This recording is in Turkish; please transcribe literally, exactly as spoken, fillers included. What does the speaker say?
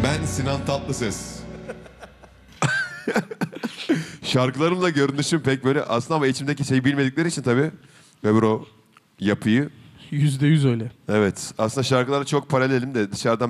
Ben Sinan Tatlıses. Şarkılarımla görünüşüm pek böyle aslında ama içimdeki şeyi bilmedikleri için tabii öbür o yapıyı. Yüzde yüz öyle. Evet aslında şarkılara çok paralelim de dışarıdan